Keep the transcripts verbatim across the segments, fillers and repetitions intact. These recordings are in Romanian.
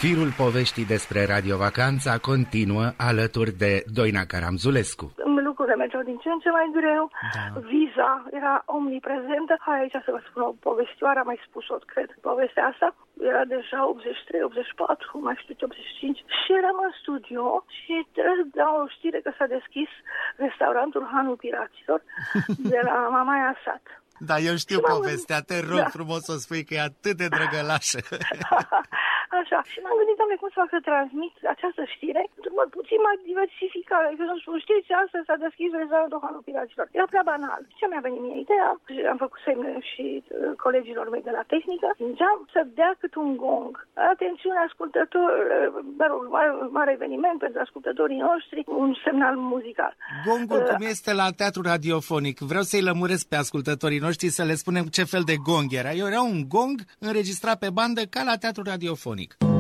Firul poveștii despre radiovacanța continuă alături de Doina Caramzulescu. Lucrurile mergeau din ce în ce mai greu, da. Viza era omniprezentă. Hai aici să vă spun o povestioară, am mai spus-o, cred. Povestea asta era deja optzeci și trei optzeci și patru, mai știu ce, optzeci și cinci. Și eram în studio și trebuie să dau o știre că s-a deschis restaurantul Hanul Piraților de la Mamaia Sat. Da, eu știu și povestea, te rog da. frumos să o spui că e atât de drăgălașă. Așa, și m-am gândit, doamne, cum să fac să transmit această știre, mă puțin mai diversificată. Că nu știu, știți, astăzi s-a deschis restaurantul Hanul Piraților. Era prea banal. Ce mi-a venit mie ideea? Am făcut semne și uh, colegilor mei de la tehnică. Zingeam să dea cât un gong. Atențiune, ascultători, mă rog, mare, mare eveniment pentru ascultătorii noștri, un semnal muzical. Gongul uh, cum este la teatru radiofonic? Vreau să-i lămuresc pe ascultătorii noștri să le spunem ce fel de gong era. Era un gong înregistrat pe bandă ca la teatru radiofonic.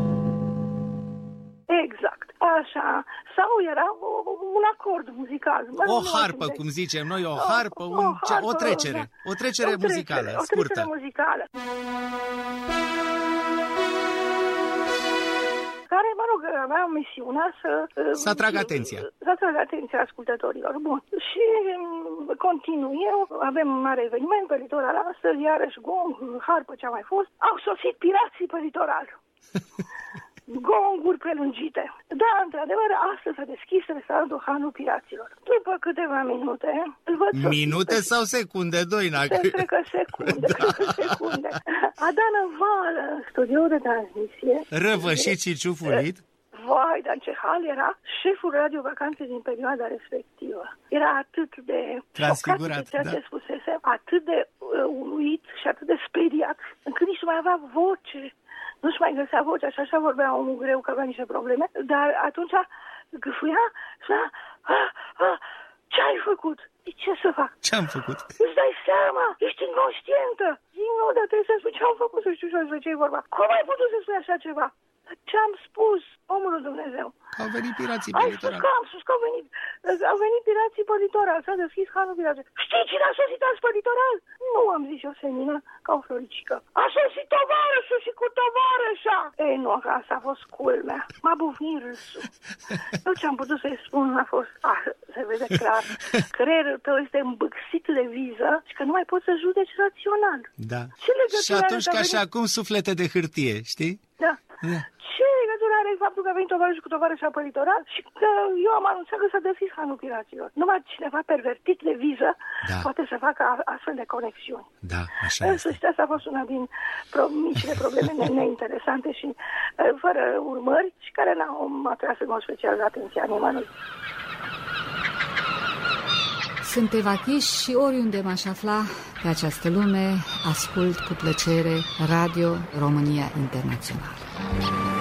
Exact, așa. Sau era un acord muzical. O harpă, cum zicem noi, o harpă, un, o, harpă, o trecere. O trecere o muzicală, trecere, scurtă. O trecere muzicală. Care, mă rog, avea misiunea să... Să atragă atenția. Să atragă atenția ascultătorilor. Bun. Și continuu eu, avem un mare eveniment pe litoral astăzi, iarăși gong, harpă ce a mai fost. Au sosit pirații pe litoral. Gonguri prelungite. Da, într-adevăr, astăzi s-a deschis restaurantul Hanul Piraților. După câteva minute... Minute pe... sau secunde, Doina? Cred că secunde, da. Cred că secunde. A dat năvală în studioul de transmisie. Răvășit și ciufulit? Vai, dar ce hal era șeful radiovacanței din perioada respectivă. Era atât de transfigurat, șocat, da. Ce spusese, atât de uh, uluit și atât de speriat, încât nici nu mai avea voce. Nu-și mai găsea vocea și așa vorbea omul greu că avea niște probleme, dar atunci gâfâia și a, a, a, ce ai făcut? Ce să fac? Ce-am făcut? Îți dai seama? Ești inconștientă. Zic, nu, dar trebuie să spui ce am făcut, să știu și despre ce e vorba. Cum ai putut să spui așa ceva? Ce-am spus, omul lui Dumnezeu? Au venit pirații pe litoral. Ai spus că am spus că au venit, au venit pirații pe litoral, s-a deschis Hanul Piraților. Știi cine a sosit azi pe litoral? Nu, am zis eu, senină, ca o floricică. A sosit tovarășul și cu tovarășa. Ei, nu, asta a fost culmea. M-a bufnit râsul. Eu ce-am putut să-i spun a fost, ah, se vede clar, creierul tău este îmbâxit de viză și că nu mai poți să judeci rațional. Da. Ce și atunci ca și acum suflete de hârtie, știi? Da. Da. Ce legătură are faptul că a venit tovarășul cu tovarășa pe litoral și că eu am anunțat că s-a deschis Hanul Piraților? Numai cineva pervertit de viză da. Poate să facă astfel de conexiuni. Da, așa este. Să asta a fost una din pro- micile probleme neinteresante și fără urmări și care n-au atras în mod special atenția nimănui. Sunt Eva Chiș și oriunde m-aș afla pe această lume, ascult cu plăcere Radio România Internațională.